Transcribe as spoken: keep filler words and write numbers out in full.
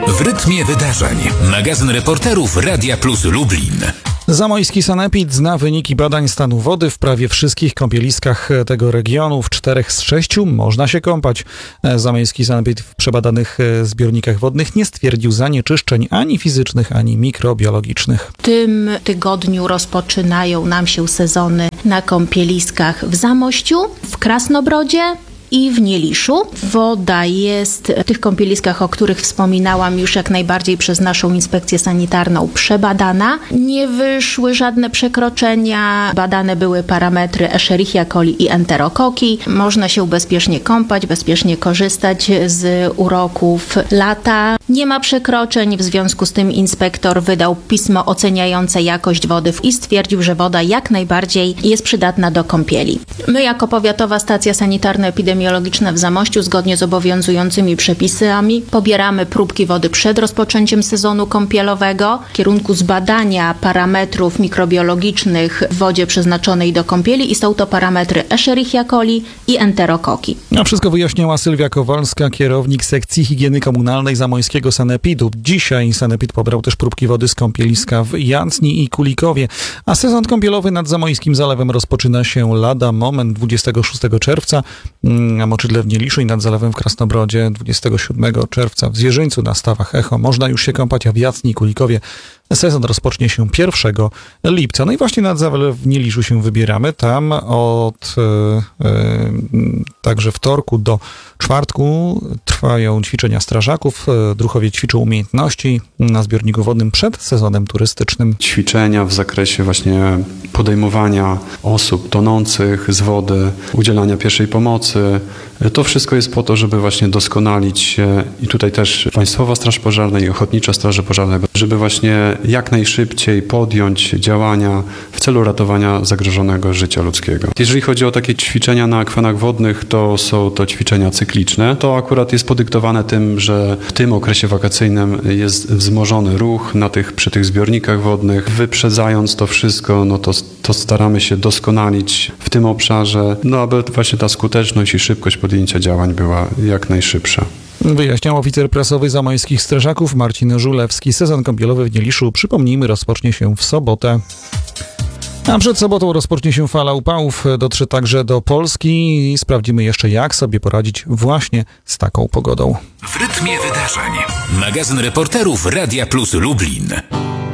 W rytmie wydarzeń. Magazyn reporterów Radia Plus Lublin. Zamojski Sanepid zna wyniki badań stanu wody w prawie wszystkich kąpieliskach tego regionu. W czterech z sześciu można się kąpać. Zamojski Sanepid w przebadanych zbiornikach wodnych nie stwierdził zanieczyszczeń ani fizycznych, ani mikrobiologicznych. W tym tygodniu rozpoczynają nam się sezony na kąpieliskach w Zamościu, w Krasnobrodzie i w Nieliszu. Woda jest w tych kąpieliskach, o których wspominałam, już jak najbardziej przez naszą inspekcję sanitarną przebadana. Nie wyszły żadne przekroczenia. Badane były parametry Escherichia coli i enterokoki. Można się bezpiecznie kąpać, bezpiecznie korzystać z uroków lata. Nie ma przekroczeń, w związku z tym inspektor wydał pismo oceniające jakość wody i stwierdził, że woda jak najbardziej jest przydatna do kąpieli. My jako Powiatowa Stacja Sanitarno-Epidemiologiczna w Zamościu, zgodnie z obowiązującymi przepisami, pobieramy próbki wody przed rozpoczęciem sezonu kąpielowego w kierunku zbadania parametrów mikrobiologicznych w wodzie przeznaczonej do kąpieli i są to parametry Escherichia coli i enterokoki. A wszystko wyjaśniała Sylwia Kowalska, kierownik sekcji higieny komunalnej Zamojskiego Sanepidu. Dzisiaj Sanepid pobrał też próbki wody z kąpieliska w Jancni i Kulikowie, a sezon kąpielowy nad Zamojskim Zalewem rozpoczyna się lada moment dwudziestego szóstego czerwca, a moczydle w Nieliszu i nad Zalewem w Krasnobrodzie dwudziestego siódmego czerwca. W Zwierzyńcu na stawach Echo można już się kąpać, a w Jancni i Kulikowie sezon rozpocznie się pierwszego lipca. No i właśnie nad Zalew w Nieliszu się wybieramy. Tam od e, e, także wtorku do czwartku trwają ćwiczenia strażaków. Druhowie ćwiczą umiejętności na zbiorniku wodnym przed sezonem turystycznym. Ćwiczenia w zakresie właśnie podejmowania osób tonących z wody, udzielania pierwszej pomocy. To wszystko jest po to, żeby właśnie doskonalić się i tutaj też Państwowa Straż Pożarna i Ochotnicza Straże Pożarne, żeby właśnie jak najszybciej podjąć działania w celu ratowania zagrożonego życia ludzkiego. Jeżeli chodzi o takie ćwiczenia na akwenach wodnych, to są to ćwiczenia cykliczne. To akurat jest podyktowane tym, że w tym okresie wakacyjnym jest wzmożony ruch na tych, przy tych zbiornikach wodnych. Wyprzedzając to wszystko, no to, to staramy się doskonalić w tym obszarze, no aby właśnie ta skuteczność i szybkość podjęcia działań była jak najszybsza. Wyjaśniał oficer prasowy zamojskich strażaków Marcin Żulewski. Sezon kąpielowy w Nieliszu, przypomnijmy, rozpocznie się w sobotę. A przed sobotą rozpocznie się fala upałów. Dotrze także do Polski i sprawdzimy jeszcze, jak sobie poradzić właśnie z taką pogodą. W rytmie wydarzeń. Magazyn reporterów Radia Plus Lublin.